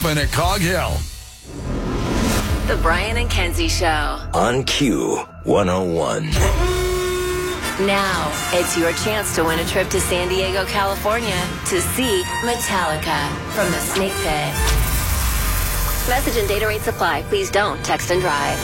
Hoffman at Cog Hill. The Brian and Kenzie Show. On Q101. Now, it's your chance to win a trip to San Diego, California to see Metallica from the Snake Pit. Message and data rates apply. Please don't text and drive.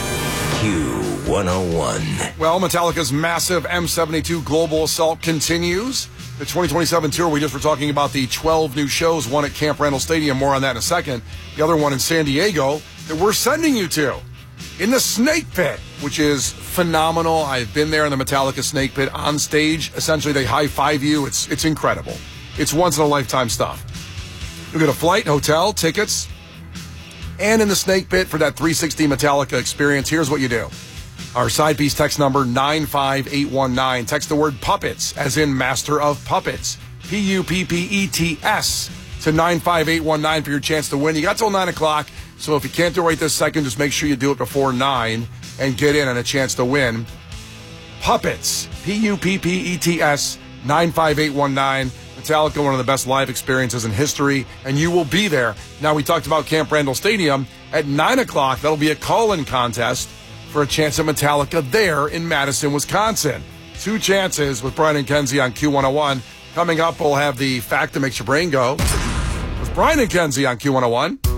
Q101. Well, Metallica's massive M72 Global Assault continues. The 2027 tour, we just were talking about the 12 new shows, one at Camp Randall Stadium, more on that in a second. The other one in San Diego that we're sending you to in the Snake Pit, which is phenomenal. I've been there in the Metallica Snake Pit on stage. Essentially, they high-five you. It's incredible. It's once-in-a-lifetime stuff. You'll get a flight, hotel, tickets, and in the Snake Pit for that 360 Metallica experience. Here's what you do. Our side piece text number 95819. Text the word puppets, as in master of puppets. Puppets to 95819 for your chance to win. You got till 9 o'clock, so if you can't do it right this second, just make sure you do it before 9 and get in on a chance to win. Puppets, Puppets, 95819. Metallica, one of the best live experiences in history, and you will be there. Now, we talked about Camp Randall Stadium. At 9 o'clock, that'll be a call-in contest for a chance at Metallica there in Madison, Wisconsin. 2 chances with Brian and Kenzie on Q101. Coming up, we'll have the fact that makes your brain go with Brian and Kenzie on Q101.